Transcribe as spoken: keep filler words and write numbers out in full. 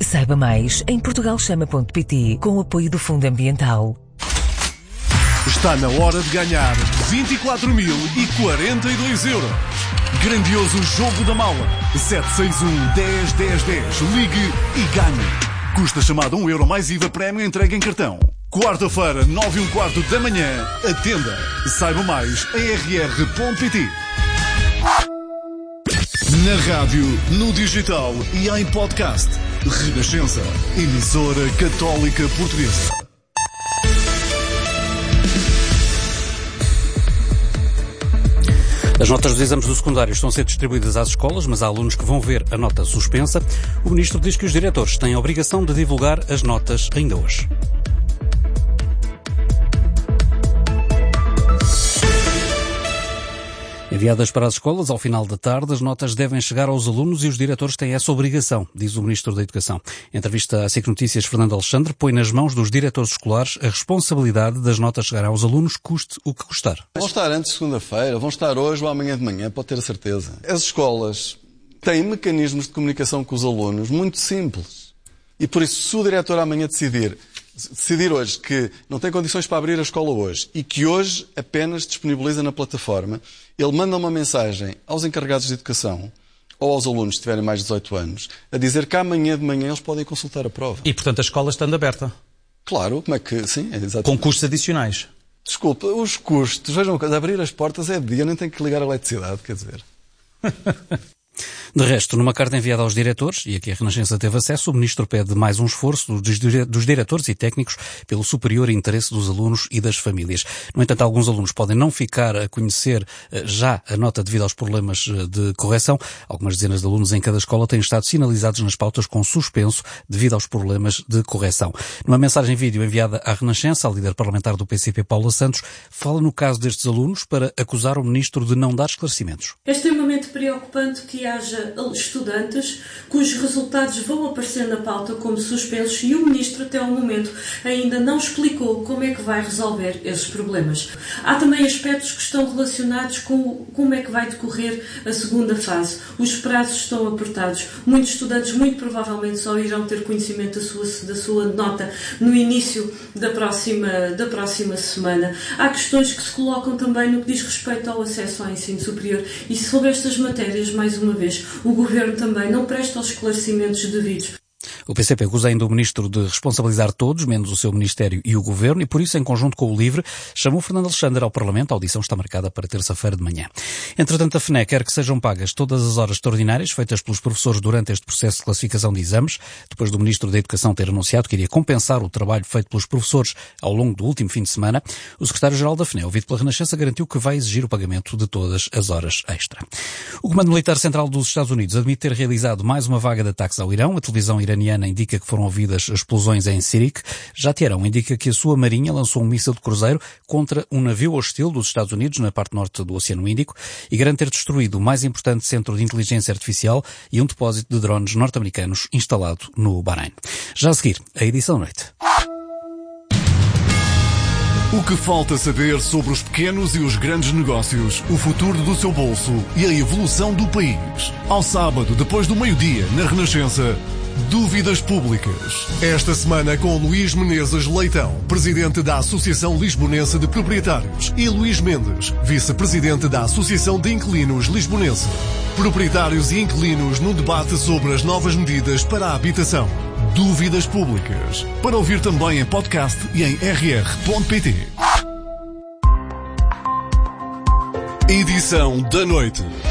Saiba mais em portugal chama ponto pt com o apoio do Fundo Ambiental. Está na hora de ganhar vinte e quatro mil e quarenta e dois euros. Grandioso jogo da mala. sete seis um, dez, dez, dez. Ligue e ganhe. Custa chamada um euro mais I V A prémio entregue em cartão. Quarta-feira, nove e um quarto da manhã. Atenda. Saiba mais em r r ponto pt. Na rádio, no digital e em podcast. Renascença. Emissora católica portuguesa. As notas dos exames do secundário estão a ser distribuídas às escolas, mas há alunos que vão ver a nota suspensa. O ministro diz que os diretores têm a obrigação de divulgar as notas ainda hoje. Enviadas para as escolas, ao final da tarde, as notas devem chegar aos alunos e os diretores têm essa obrigação, diz o Ministro da Educação. Em entrevista à S I C Notícias, Fernando Alexandre põe nas mãos dos diretores escolares a responsabilidade das notas chegarem aos alunos, custe o que custar. Vão estar antes de segunda-feira, vão estar hoje ou amanhã de manhã, pode ter a certeza. As escolas têm mecanismos de comunicação com os alunos muito simples. E por isso, se o diretor amanhã decidir decidir hoje que não tem condições para abrir a escola hoje e que hoje apenas disponibiliza na plataforma, ele manda uma mensagem aos encarregados de educação ou aos alunos que tiverem mais de dezoito anos a dizer que amanhã de manhã eles podem consultar a prova. E, portanto, a escola estando aberta? Claro, como é que... Sim, é exatamente. Com custos adicionais? Desculpa, os custos... Vejam uma coisa, abrir as portas é de dia, nem tem que ligar a eletricidade, quer dizer... De resto, numa carta enviada aos diretores, e aqui a Renascença teve acesso, o Ministro pede mais um esforço dos diretores e técnicos pelo superior interesse dos alunos e das famílias. No entanto, alguns alunos podem não ficar a conhecer já a nota devido aos problemas de correção. Algumas dezenas de alunos em cada escola têm estado sinalizados nas pautas com suspenso devido aos problemas de correção. Numa mensagem vídeo enviada à Renascença, a líder parlamentar do P C P, Paula Santos, fala no caso destes alunos para acusar o Ministro de não dar esclarecimentos. É extremamente preocupante que haja estudantes cujos resultados vão aparecer na pauta como suspensos e o Ministro até ao momento ainda não explicou como é que vai resolver esses problemas. Há também aspectos que estão relacionados com como é que vai decorrer a segunda fase. Os prazos estão apertados. Muitos estudantes muito provavelmente só irão ter conhecimento da sua, da sua nota no início da próxima, da próxima semana. Há questões que se colocam também no que diz respeito ao acesso ao ensino superior e sobre estas matérias, mais uma vez, o Governo também não presta os esclarecimentos devidos. O P C P acusa ainda o Ministro de responsabilizar todos, menos o seu Ministério e o Governo, e por isso, em conjunto com o LIVRE, chamou Fernando Alexandre ao Parlamento. A audição está marcada para terça-feira de manhã. Entretanto, a F N E quer que sejam pagas todas as horas extraordinárias feitas pelos professores durante este processo de classificação de exames, depois do Ministro da Educação ter anunciado que iria compensar o trabalho feito pelos professores ao longo do último fim de semana. O secretário-geral da F N E, ouvido pela Renascença, garantiu que vai exigir o pagamento de todas as horas extra. O Comando Militar Central dos Estados Unidos admite ter realizado mais uma vaga de ataques ao Irão. A televisão iraniana indica que foram ouvidas explosões em Sirik. Já Teherão indica que a sua marinha lançou um míssil de cruzeiro contra um navio hostil dos Estados Unidos na parte norte do Oceano Índico e garante ter destruído o mais importante centro de inteligência artificial e um depósito de drones norte-americanos instalado no Bahrein. Já a seguir, a edição da noite. O que falta saber sobre os pequenos e os grandes negócios, o futuro do seu bolso e a evolução do país. Ao sábado, depois do meio-dia, na Renascença, Dúvidas Públicas. Esta semana com Luís Menezes Leitão, presidente da Associação Lisbonense de Proprietários, e Luís Mendes, vice-presidente da Associação de Inquilinos Lisbonense. Proprietários e inquilinos no debate sobre as novas medidas para a habitação. Dúvidas Públicas. Para ouvir também em podcast e em r r ponto pt. Edição da noite.